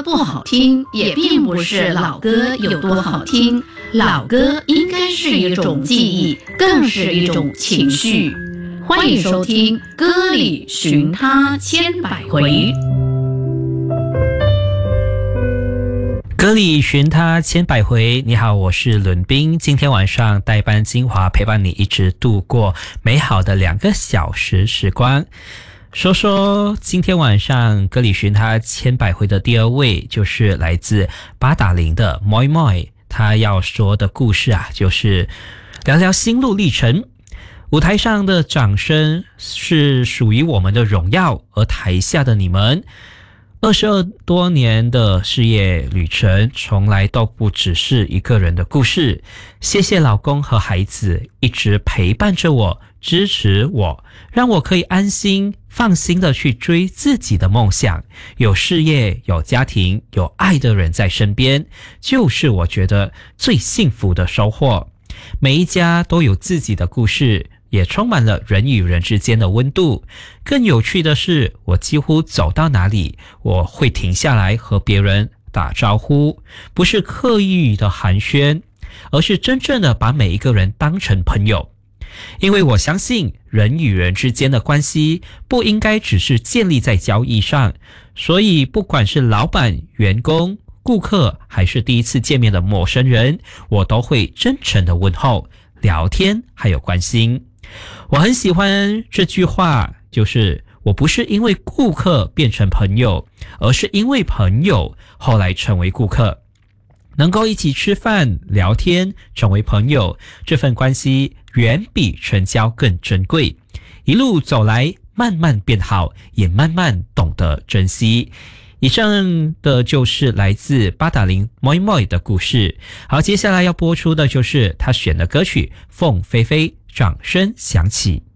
歌不好听，也并不是老歌有多好听。老歌应该是一种记忆，更是一种情绪。欢迎收听《歌里寻他千百回》。 歌里寻他千百回，你好，我是伦彬。今天晚上代班精华陪伴你一直度过美好的2个小时时光。说说今天晚上歌里寻他千百回的第2位，就是来自八达岭的 Moi Moi。 他要说的故事就是聊聊心路历程。舞台上的掌声是属于我们的荣耀，而台下的你们22多年的事业旅程，从来都不只是一个人的故事。谢谢老公和孩子一直陪伴着我，支持我，让我可以安心放心的去追自己的梦想。有事业，有家庭，有爱的人在身边，就是我觉得最幸福的收获。每一家都有自己的故事，也充满了人与人之间的温度。更有趣的是，我几乎走到哪里，我会停下来和别人打招呼，不是刻意的寒暄，而是真正的把每一个人当成朋友。因为我相信人与人之间的关系不应该只是建立在交易上，所以不管是老板、员工、顾客，还是第一次见面的陌生人，我都会真诚的问候、聊天还有关心。我很喜欢这句话，就是我不是因为顾客变成朋友，而是因为朋友后来成为顾客。能够一起吃饭聊天成为朋友，这份关系远比成交更珍贵。一路走来，慢慢变好，也慢慢懂得珍惜。以上的就是来自八达岭 Moi Moi 的故事。好，接下来要播出的就是他选的歌曲《凤飞飞》，掌声响起。